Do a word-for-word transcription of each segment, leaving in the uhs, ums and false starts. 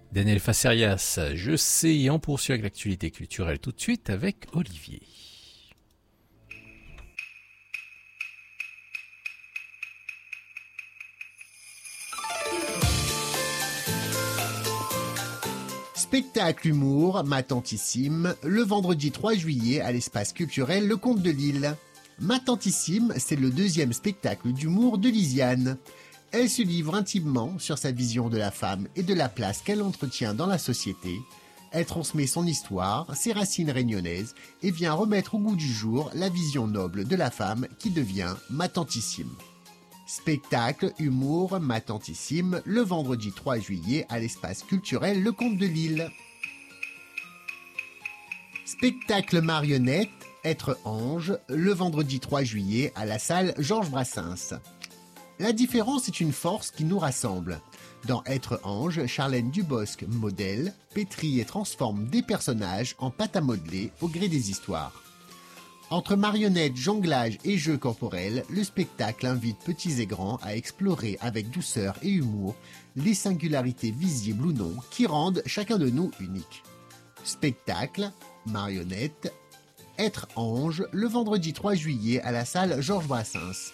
Daniel Facerias, je sais, et on poursuit avec l'actualité culturelle tout de suite avec Olivier. Spectacle humour, ma tantissime, le vendredi trois juillet à l'espace culturel Le Comte de Lille. Ma tantissime, c'est le deuxième spectacle d'humour de Lisiane. Elle se livre intimement sur sa vision de la femme et de la place qu'elle entretient dans la société. Elle transmet son histoire, ses racines réunionnaises et vient remettre au goût du jour la vision noble de la femme qui devient ma tantissime. Spectacle, humour, ma tantissime, le vendredi trois juillet à l'espace culturel Le Comte de Lille. Spectacle marionnette, être ange, le vendredi trois juillet à la salle Georges Brassens. La différence est une force qui nous rassemble. Dans Être ange, Charlène Dubosc modèle, pétrit et transforme des personnages en pâte à modeler au gré des histoires. Entre marionnettes, jonglage et jeux corporels, le spectacle invite petits et grands à explorer avec douceur et humour les singularités visibles ou non qui rendent chacun de nous unique. Spectacle, marionnette, être ange, le vendredi trois juillet à la salle Georges Brassens.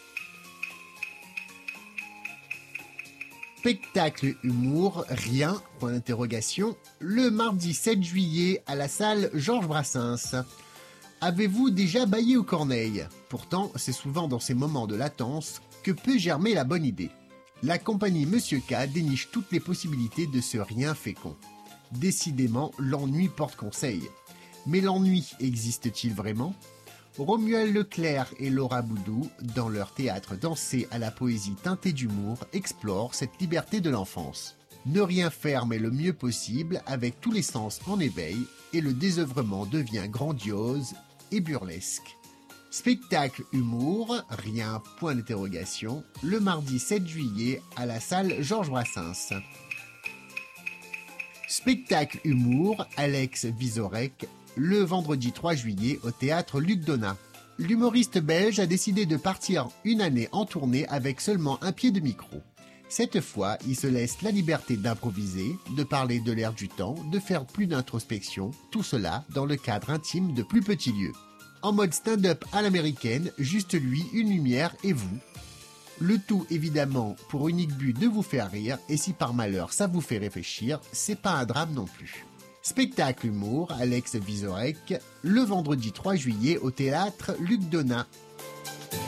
Spectacle humour, rien, point d'interrogation, le mardi sept juillet à la salle Georges Brassens. Avez-vous déjà bâillé aux corneilles? Pourtant, c'est souvent dans ces moments de latence que peut germer la bonne idée. La compagnie Monsieur K déniche toutes les possibilités de ce rien fécond. Décidément, l'ennui porte conseil. Mais l'ennui existe-t-il vraiment? Romuald Leclerc et Laura Boudou, dans leur théâtre dansé à la poésie teintée d'humour, explorent cette liberté de l'enfance. Ne rien faire mais le mieux possible, avec tous les sens en éveil, et le désœuvrement devient grandiose et burlesque. Spectacle humour, rien, point d'interrogation, le mardi sept juillet à la salle Georges Brassens. Spectacle humour, Alex Vizorek, le vendredi trois juillet au théâtre Luc Donat. L'humoriste belge a décidé de partir une année en tournée avec seulement un pied de micro. Cette fois, il se laisse la liberté d'improviser, de parler de l'air du temps, de faire plus d'introspection, tout cela dans le cadre intime de plus petits lieux. En mode stand-up à l'américaine, juste lui, une lumière et vous. Le tout évidemment pour unique but de vous faire rire, et si par malheur ça vous fait réfléchir, c'est pas un drame non plus. Spectacle humour, Alex Vizorek, le vendredi trois juillet au théâtre Luc Donat.